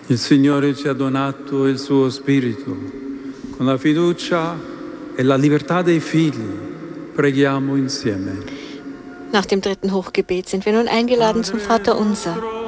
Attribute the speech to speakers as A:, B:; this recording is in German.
A: Il Signore ci ha donato il suo Spirito. Con la fiducia e la libertà dei figli preghiamo insieme.
B: Nach dem dritten Hochgebet sind wir nun eingeladen zum Vaterunser.